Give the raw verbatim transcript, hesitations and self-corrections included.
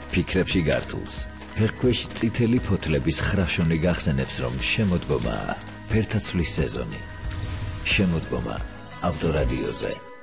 ფიქრებში გართულს. ფეხქვეშ წითელი ფოთლების ხრაშონი გახსენებს, რომ შემოდგომაა ფერთაცვლის სეზონი. შემოდგომა ავტორადიოზე.